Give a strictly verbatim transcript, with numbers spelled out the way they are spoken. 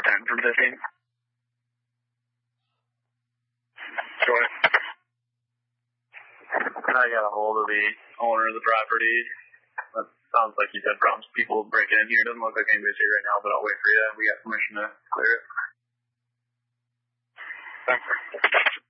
ten from fifteen. Go ahead. I got a hold of the owner of the property. That sounds like he's had problems. People breaking in here. Doesn't look like anybody's here right now, but I'll wait for you. We got permission to clear it. Thanks.